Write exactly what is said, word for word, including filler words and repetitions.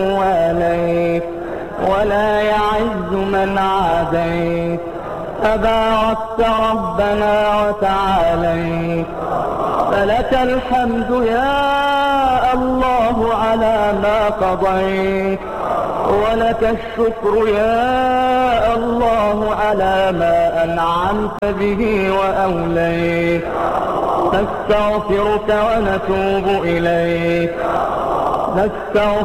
واليت ولا يعز من عاديت. تباركت ربنا وتعاليت، فلك الحمد يا الله على ما قضيت، ولك الشكر يا الله على ما أنعمت به وأوليت. نستغفرك ونتوب إليك. نستغفرك